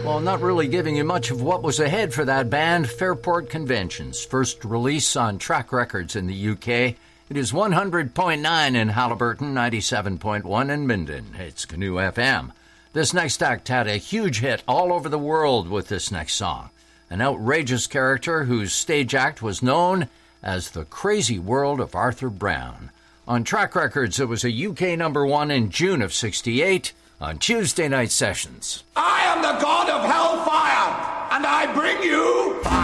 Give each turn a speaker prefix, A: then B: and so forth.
A: Well, not really giving you much of what was ahead for that band, Fairport Convention's first release on Track Records in the UK. It is 100.9 in Halliburton, 97.1 in Minden. It's Canoe FM. This next act had a huge hit all over the world with this next song. An outrageous character whose stage act was known as The Crazy World of Arthur Brown. On Track Records, it was a UK #1 in June of '68 on Tuesday Night Sessions.
B: I am the god of hellfire, and I bring you